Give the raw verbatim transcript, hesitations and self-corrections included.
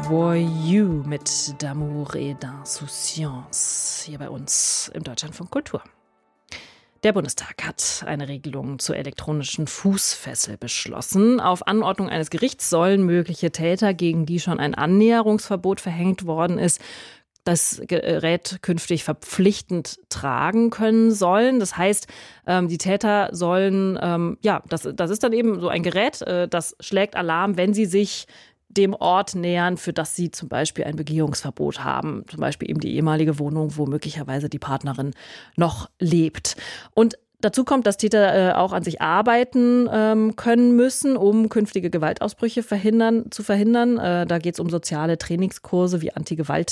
Voyou mit D'amour et d'insouciance hier bei uns im Deutschlandfunk Kultur. Der Bundestag hat eine Regelung zur elektronischen Fußfessel beschlossen. Auf Anordnung eines Gerichts sollen mögliche Täter, gegen die schon ein Annäherungsverbot verhängt worden ist, das Gerät künftig verpflichtend tragen können sollen. Das heißt, die Täter sollen, ja, das, das ist dann eben so ein Gerät, das schlägt Alarm, wenn sie sich dem Ort nähern, für das sie zum Beispiel ein Begehungsverbot haben. Zum Beispiel eben die ehemalige Wohnung, wo möglicherweise die Partnerin noch lebt. Und dazu kommt, dass Täter äh, auch an sich arbeiten ähm, können müssen, um künftige Gewaltausbrüche verhindern, zu verhindern. Äh, da geht es um soziale Trainingskurse wie Antigewalt